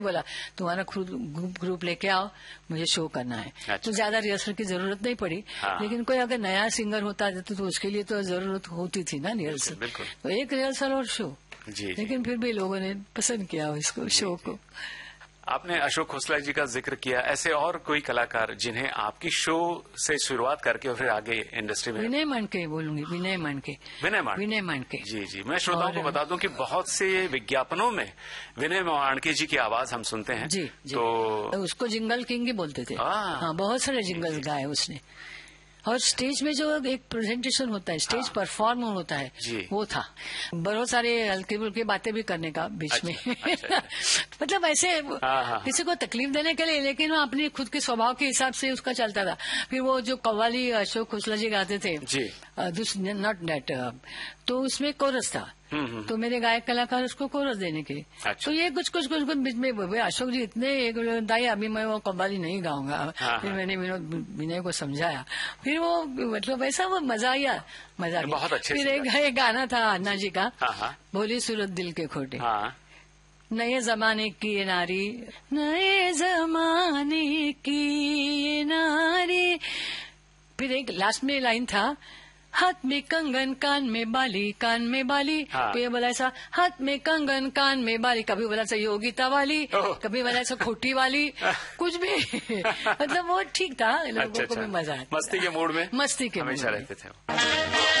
बोला तुम्हारा खुद ग्रुप लेके आओ, मुझे शो करना है। अच्छा। तो ज्यादा रिहर्सल की जरूरत नहीं पड़ी। हाँ। लेकिन कोई अगर नया सिंगर होता तो उसके लिए तो जरूरत होती थी ना रिहर्सल। बिल्कुल। तो एक रिहर्सल और शो। जी। लेकिन फिर भी लोगों ने पसंद किया इसको, शो को। आपने अशोक खोसला जी का जिक्र किया, ऐसे और कोई कलाकार जिन्हें आपकी शो से शुरुआत करके और फिर आगे इंडस्ट्री में? विनय मांडके बोलूंगी, विनय मांडके। विनय मांडके। जी जी। मैं श्रोताओं को बता दूं कि बहुत से विज्ञापनों में विनय मांडके जी की आवाज हम सुनते हैं। जी। तो उसको जिंगल किंग ही बोलते थे। हाँ, बहुत सारे जिंगल गाए उसने। और स्टेज में जो एक प्रेजेंटेशन होता है, स्टेज परफॉर्म होता है, वो था। बहुत सारे हल्की फुल्की बातें भी करने का बीच में। मतलब ऐसे किसी को तकलीफ देने के लिए, लेकिन वो अपनी खुद के स्वभाव के हिसाब से उसका चलता था। फिर वो जो कव्वाली अशोक खोसला जी गाते थे, नॉट दैट, तो उसमें कोरस था। तो मेरे गायक कलाकार उसको कोरस देने के लिए। अच्छा। तो ये कुछ बीच में अशोक जी इतने दाई, अभी मैं वो कव्वाली नहीं गाऊंगा। फिर मैंने विनय को समझाया, फिर वो मतलब ऐसा वो मजा बहुत अच्छे। फिर एक गाना था अन्ना जी का, भोली सूरत दिल के खोटे। नए जमाने की ये नारी, नए जमाने की ये नारी। फिर एक लास्ट में लाइन था, हाथ में कंगन कान में बाली, कान में बाली। तो ये बोला ऐसा, हाथ में कंगन कान में बाली। कभी बोला ऐसा योगिता वाली, कभी बोला ऐसा खोटी वाली, कुछ भी। मतलब वो ठीक था, लोगों को भी मजा आया। मस्ती के मूड में हमेशा रहते थे।